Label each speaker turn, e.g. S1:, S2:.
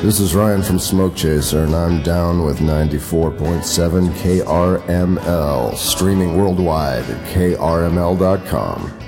S1: This is Ryan from Smoke Chaser, and I'm down with 94.7 KRML, streaming worldwide at krml.com.